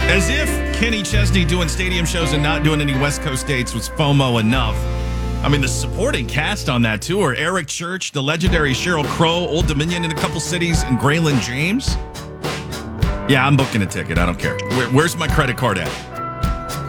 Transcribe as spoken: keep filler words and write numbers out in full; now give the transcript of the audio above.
As if Kenny Chesney doing stadium shows and not doing any West Coast dates was FOMO enough. I mean, the supporting cast on that tour, Eric Church, the legendary Sheryl Crow, Old Dominion in a couple cities, and Graylin James. Yeah, I'm booking a ticket. I don't care. Where, where's my credit card at?